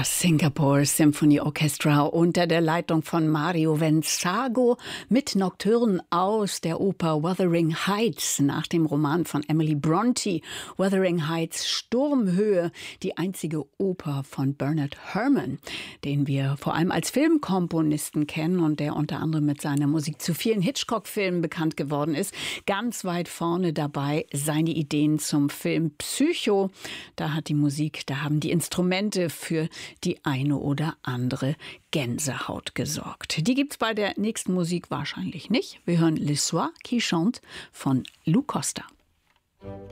Das Singapore Symphony Orchestra unter der Leitung von Mario Venzago mit Nocturnen aus der Oper Wuthering Heights nach dem Roman von Emily Brontë. Wuthering Heights Sturmhöhe, die einzige Oper von Bernard Herrmann, den wir vor allem als Filmkomponisten kennen und der unter anderem mit seiner Musik zu vielen Hitchcock-Filmen bekannt geworden ist. Ganz weit vorne dabei seine Ideen zum Film Psycho. Da haben die Instrumente für die eine oder andere Gänsehaut gesorgt. Die gibt's bei der nächsten Musik wahrscheinlich nicht. Wir hören Le Soir qui chante von Lou Costa.